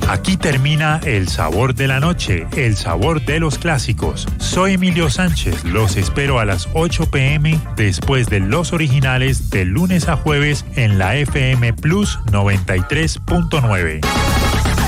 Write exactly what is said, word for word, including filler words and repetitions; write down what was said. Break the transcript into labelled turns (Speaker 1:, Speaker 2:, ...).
Speaker 1: Aquí termina El Sabor de la Noche, el sabor de los clásicos. Soy Emilio Sánchez, los espero a las ocho p.m. después de Los Originales de lunes a jueves en la F M Plus noventa y tres punto nueve.